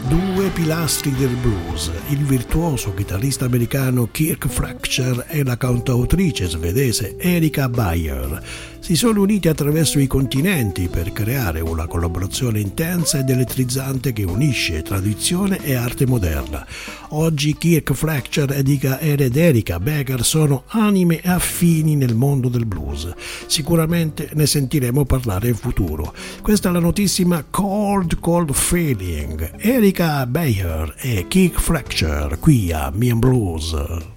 Due pilastri del blues, il virtuoso chitarrista americano Kirk Fletcher e la cantautrice svedese Erika Beyer, si sono uniti attraverso i continenti per creare una collaborazione intensa ed elettrizzante che unisce tradizione e arte moderna. Oggi Kirk Fletcher ed Erika Beyer sono anime affini nel mondo del blues. Sicuramente ne sentiremo parlare in futuro. Questa è la notissima Cold Cold Feeling. Erika Beyer e Kirk Fletcher qui a Me and Blues.